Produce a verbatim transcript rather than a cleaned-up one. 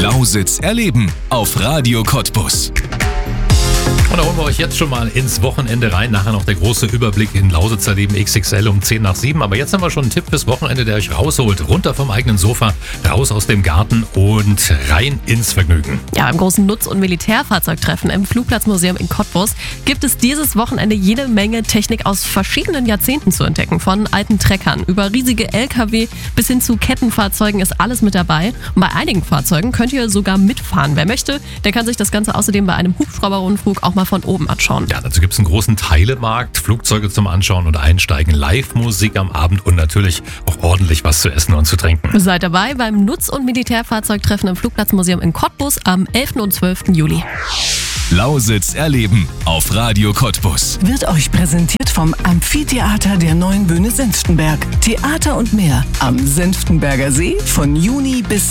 Lausitz erleben auf Radio Cottbus. Und da holen wir euch jetzt schon mal ins Wochenende rein. Nachher noch der große Überblick in Lausitz erleben X X L um zehn nach sieben. Aber jetzt haben wir schon einen Tipp fürs Wochenende, der euch rausholt. Runter vom eigenen Sofa, raus aus dem Garten und rein ins Vergnügen. Ja, beim großen Nutz- und Militärfahrzeugtreffen im Flugplatzmuseum in Cottbus gibt es dieses Wochenende jede Menge Technik aus verschiedenen Jahrzehnten zu entdecken. Von alten Treckern über riesige L K W bis hin zu Kettenfahrzeugen ist alles mit dabei. Und bei einigen Fahrzeugen könnt ihr sogar mitfahren. Wer möchte, der kann sich das Ganze außerdem bei einem Hubschrauberrundflug auch mal von oben anschauen. Ja, dazu gibt es einen großen Teilemarkt, Flugzeuge zum Anschauen und Einsteigen, Live-Musik am Abend und natürlich auch ordentlich was zu essen und zu trinken. Seid dabei beim Nutz- und Militärfahrzeugtreffen im Flugplatzmuseum in Cottbus am elften und zwölften Juli. Lausitz erleben auf Radio Cottbus. Wird euch präsentiert vom Amphitheater der Neuen Bühne Senftenberg. Theater und mehr am Senftenberger See von Juni bis